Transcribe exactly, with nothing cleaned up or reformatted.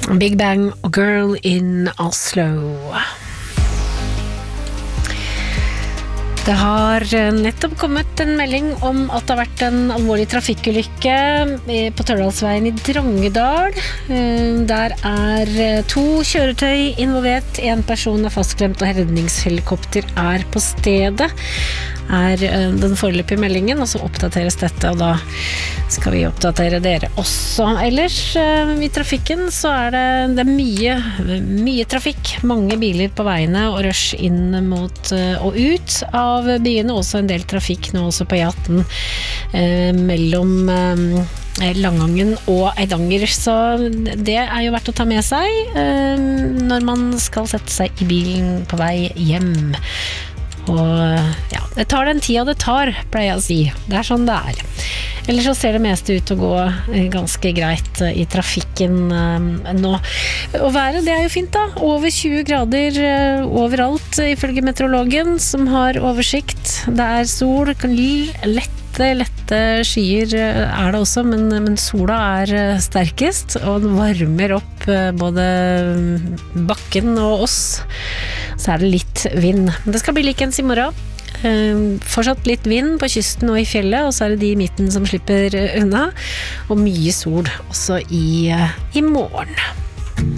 Big Bang og Girl in Oslo. Det har nettopp kommet en melding om at det har vært en alvorlig trafikkulykke på Tørrdalsveien i Drangedal. Der er to kjøretøy involvert, en person er fastklemt og redningshelikopter er på stedet. Er den foreløpige meldingen, og så oppdateres dette, og da skal vi oppdatere dere også. Ellers i trafikken så er det, det er mye, mye trafikk, mange biler på veiene og rush inn mot og ut av byene, også en del trafikk nå også på E atten eh, mellom eh, Langangen og Eidanger, så det er jo verdt å ta med seg eh, når man skal sette seg i bilen på vei hjem. Og ja, det tar den tida det tar, pleier jeg å si. Det er sånn det er. Ellers så ser det meste ut til å gå ganske greit i trafikken nå. Og været, det er jo fint da. Over tjue grader overalt, ifølge meteorologen, som har oversikt. Det er sol, lette, lette skyer er det også, men, men sola er sterkest, og den varmer opp både bakken og oss. Så er det litt vind. Det skal bli likens i morgen. Uh, fortsatt litt vind på kysten og i fjellet, og så er det de i midten som slipper unna, og mye sol også i, uh, i morgen.